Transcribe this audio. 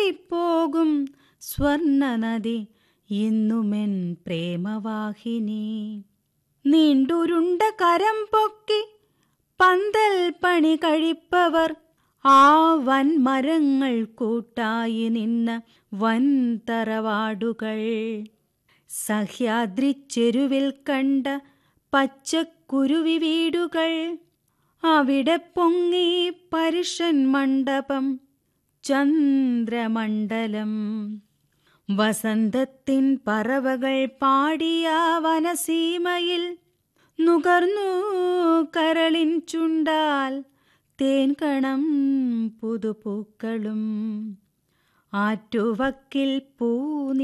പാടിപ്പോകും സ്വർണനദി ഇന്നുമെൻ പ്രേമവാഹിനി. നീണ്ടുരുണ്ട കരം പൊക്കി പന്തൽ പണി കഴിപ്പവർ, ആ വൻമരങ്ങൾ കൂട്ടായി നിന്ന വൻ തറവാടുകൾ. സഹ്യാദ്രി ചെരുവിൽ കണ്ട പച്ചക്കുരുവി വീടുകൾ, അവിടെ പൊങ്ങി പരുഷൻ മണ്ഡപം ചന്ദ്രമണ്ഡലം. വസന്തത്തിൻ പറവകൾ പാടിയ വനസീമയിൽ നുകർന്നു കരളിൻ ചുണ്ടാൽ തേൻകണം പുതുപൂക്കളും. ആറ്റുവക്കിൽ പൂ